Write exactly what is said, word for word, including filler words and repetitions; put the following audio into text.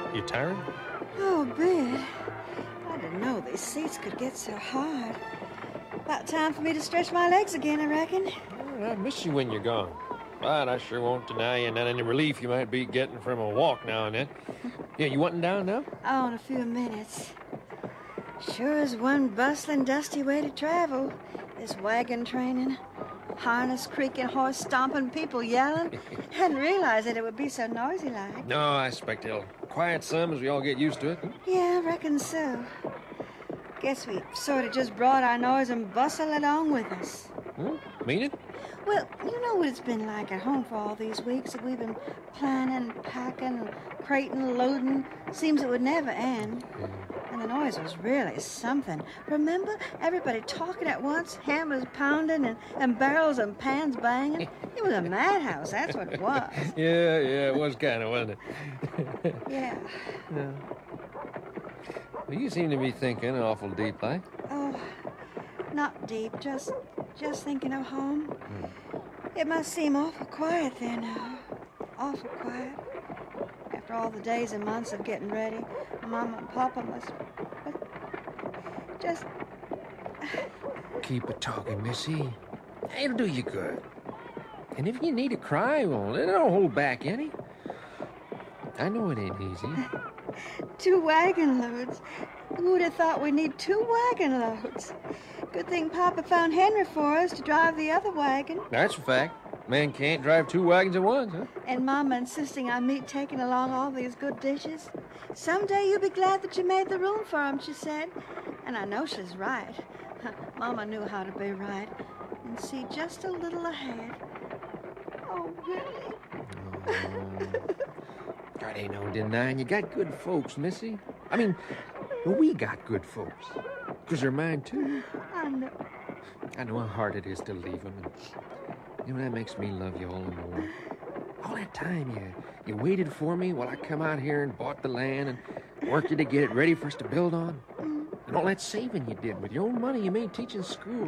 You tired? Oh, a bit. I didn't know these seats could get so hard. About time for me to stretch my legs again, I reckon. Well, I miss you when you're gone. But I sure won't deny you not any relief you might be getting from a walk now and then. Yeah, you wanting down now? Oh, in a few minutes. Sure is one bustling, dusty way to travel. This wagon training, harness creaking, horse stomping, people yelling. Hadn't realized that it would be so noisy like. No, I expect it'll quiet some as we all get used to it. Yeah, I reckon so. Guess we sort of just brought our noise and bustle along with us. Hmm? Mean it? Well, you know what it's been like at home for all these weeks that we've been planning, packing, crating, loading. Seems it would never end. And the noise was really something. Remember? Everybody talking at once, hammers pounding, and, and barrels and pans banging. It was a madhouse, that's what it was. Yeah, yeah, it was kind of, wasn't it? Yeah. Yeah. Well, you seem to be thinking awful deep, like. Oh, not deep, just just thinking of home. Hmm. It must seem awful quiet there now. Awful quiet. After all the days and months of getting ready, Mama and Papa must... But just... Keep it talking, Missy. It'll do you good. And if you need to cry, well, it don't hold back any. I know it ain't easy. Two wagon loads. Who would have thought we'd need two wagon loads? Good thing Papa found Henry for us to drive the other wagon. That's a fact. Man can't drive two wagons at once, huh? And Mama insisting on me taking along all these good dishes. Someday you'll be glad that you made the room for 'em, she said. And I know she's right. Mama knew how to be right and see just a little ahead. Oh, really? Oh. God, ain't no denying you got good folks, Missy. I mean, we got good folks. Because they're mine, too. I know. I know how hard it is to leave them. And, you know, that makes me love you all the more. All that time you, you waited for me while I come out here and bought the land and worked it to get it ready for us to build on. And all that saving you did with your own money you made teaching school.